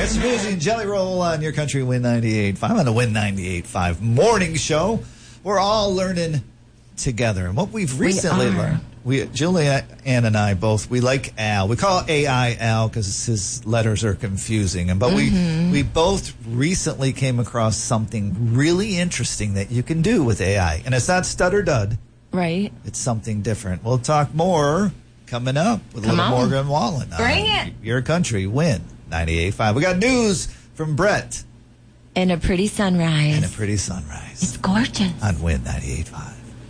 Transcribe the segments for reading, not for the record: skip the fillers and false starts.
It's Boozy and Jelly Roll on your country Win 98.5 on the Win 98.5 morning show. We're all learning together. And what we've recently learned, Julia Ann and I both, we like Al. We call AI Al because his letters are confusing. But we both recently came across something really interesting that you can do with AI. And it's not stutter dud. Right. It's something different. We'll talk more coming up with Little Morgan Wallen. Bring it. Your country Win 98.5. We got news from Brett. And a pretty sunrise. And a pretty sunrise. It's gorgeous. On Win 98.5.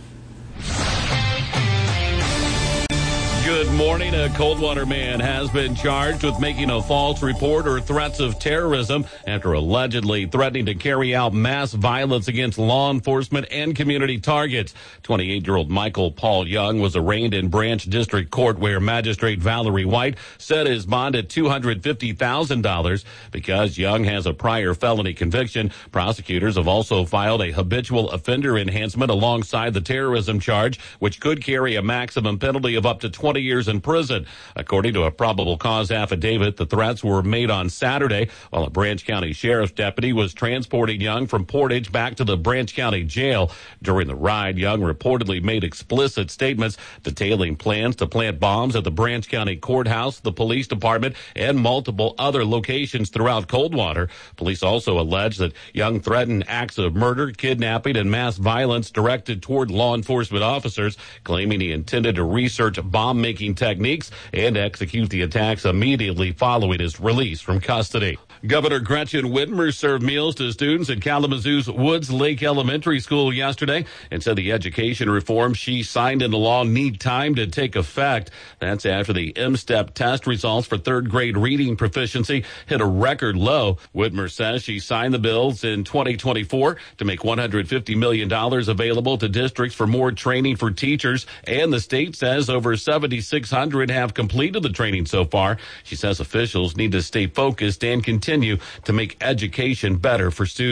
Good morning. A Coldwater man has been charged with making a false report or threats of terrorism after allegedly threatening to carry out mass violence against law enforcement and community targets. 28-year-old Michael Paul Young was arraigned in Branch District Court where Magistrate Valerie White set his bond at $250,000 because Young has a prior felony conviction. Prosecutors have also filed a habitual offender enhancement alongside the terrorism charge, which could carry a maximum penalty of up to 20 years in prison. According to a probable cause affidavit, the threats were made on Saturday while a Branch County Sheriff's deputy was transporting Young from Portage back to the Branch County Jail. During the ride, Young reportedly made explicit statements detailing plans to plant bombs at the Branch County Courthouse, the police department, and multiple other locations throughout Coldwater. Police also allege that Young threatened acts of murder, kidnapping, and mass violence directed toward law enforcement officers, claiming he intended to research bomb-making techniques and execute the attacks immediately following his release from custody. Governor Gretchen Whitmer served meals to students at Kalamazoo's Woods Lake Elementary School yesterday and said the education reform she signed into law need time to take effect. That's after the M-STEP test results for third grade reading proficiency hit a record low. Whitmer says she signed the bills in 2024 to make $150 million available to districts for more training for teachers, and the state says over 7,600 have completed the training so far. She says officials need to stay focused and continue to make education better for students.